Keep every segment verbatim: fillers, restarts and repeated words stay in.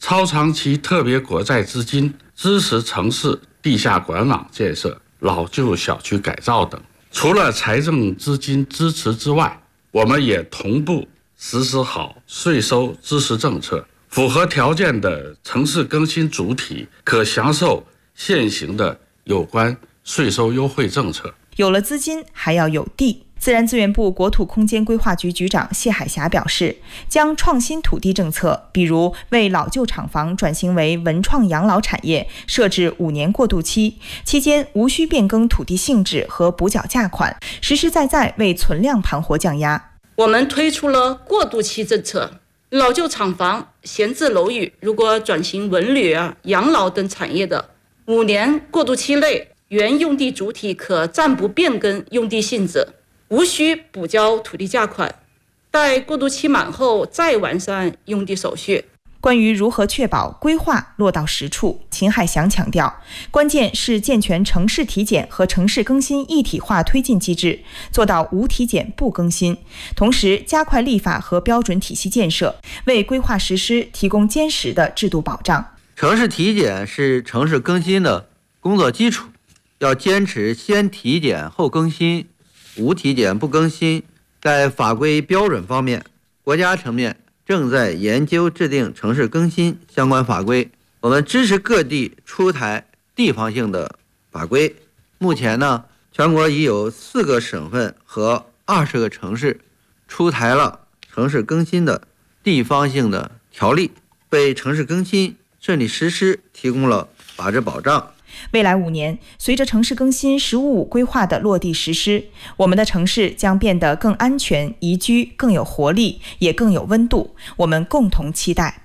超长期特别国债资金支持城市地下管网建设、老旧小区改造等。除了财政资金支持之外，我们也同步实施好税收支持政策，符合条件的城市更新主体可享受现行的有关税收优惠政策。 有了资金，还要有地。自然资源部国土空间规划局局长谢海霞表示，将创新土地政策，比如为老旧厂房转型为文创养老产业，设置五年过渡期，期间无需变更土地性质和补缴价款，实实在在为存量盘活降压。 我们推出了过渡期政策，老旧厂房、闲置楼宇如果转型文旅啊、养老等产业的，五年过渡期内，原用地主体可暂不变更用地性质，无需补交土地价款，待过渡期满后再完善用地手续。 关于如何确保规划落到实处，秦海翔强调，关键是健全城市体检和城市更新一体化推进机制，做到无体检不更新，同时加快立法和标准体系建设，为规划实施提供坚实的制度保障。 城市体检是城市更新的工作基础，要坚持先体检后更新，无体检不更新。在法规标准方面，国家层面正在研究制定城市更新相关法规，我们支持各地出台地方性的法规。目前呢，全国已有四个省份和二十个城市出台了城市更新的地方性的条例，为城市更新顺利实施提供了法治保障。 未来五年，随着城市更新“十五五”规划的落地实施，我们的城市将变得更安全、宜居，更有活力，也更有温度。我们共同期待。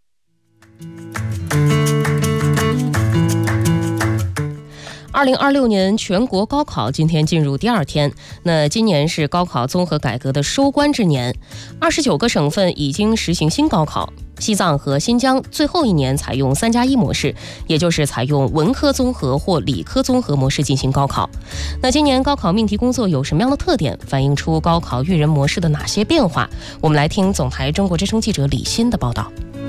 二零二六年全国高考今天进入第二天，那今年是高考综合改革的收官之年，二十九个省份已经实行新高考。西藏和新疆最后一年采用三加一模式，也就是采用文科综合或理科综合模式进行高考。那今年高考命题工作有什么样的特点，反映出高考育人模式的哪些变化？我们来听总台中国之声记者李欣的报道。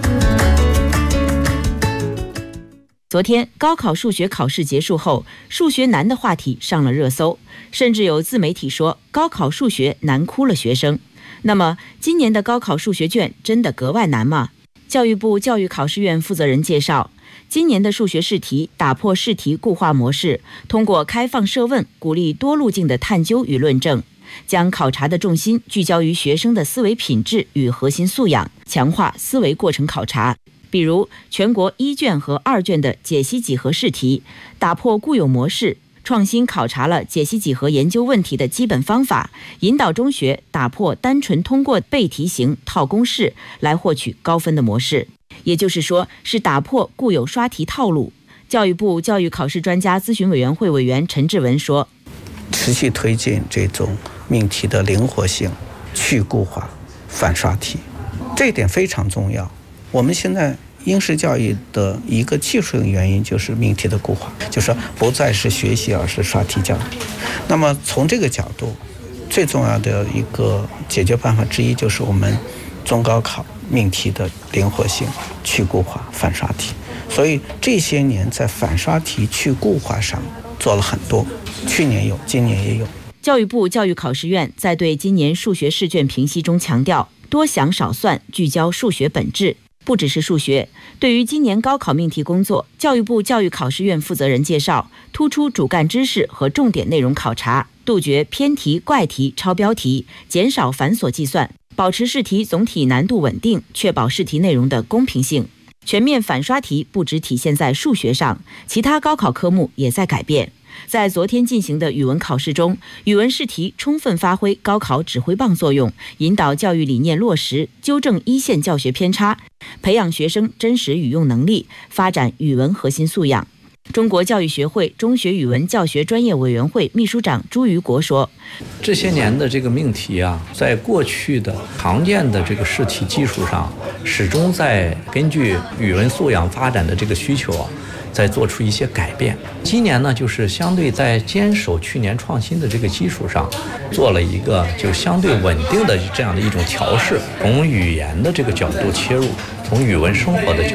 昨天高考数学考试结束后，数学难的话题上了热搜，甚至有自媒体说高考数学难哭了学生。那么今年的高考数学卷真的格外难吗？教育部教育考试院负责人介绍，今年的数学试题打破试题固化模式，通过开放设问，鼓励多路径的探究与论证，将考察的重心聚焦于学生的思维品质与核心素养，强化思维过程考察。比如全国一卷和二卷的解析几何试题，打破固有模式，创新考察了解析几何研究问题的基本方法，引导中学打破单纯通过背题型套公式来获取高分的模式，也就是说是打破固有刷题套路。教育部教育考试专家咨询委员会委员陈志文说， 持续推进这种命题的灵活性、去固化、反刷题，这一点非常重要。我们现在应试教育的一个技术的原因就是命题的固化，就是说不再是学习，而是刷题教育。那么从这个角度，最重要的一个解决办法之一就是我们中高考命题的灵活性、去固化、反刷题。所以这些年在反刷题、去固化上做了很多，去年有，今年也有。 教育部教育考试院在对今年数学试卷评析中强调，多想少算，聚焦数学本质。不只是数学，对于今年高考命题工作，教育部教育考试院负责人介绍，突出主干知识和重点内容考察，杜绝偏题、怪题、超标题，减少繁琐计算，保持试题总体难度稳定，确保试题内容的公平性。全面反刷题不只体现在数学上，其他高考科目也在改变。在昨天进行的语文考试中，语文试题充分发挥高考指挥棒作用，引导教育理念落实，纠正一线教学偏差，培养学生真实语用能力，发展语文核心素养。中国教育学会中学语文教学专业委员会秘书长朱于国说， 这些年的这个命题啊，在过去的常见的这个试题基础上，始终在根据语文素养发展的这个需求啊，在做出一些改变。今年呢，就是相对在坚守去年创新的这个基础上，做了一个就相对稳定的这样的一种调试，从语言的这个角度切入，从语文生活的角度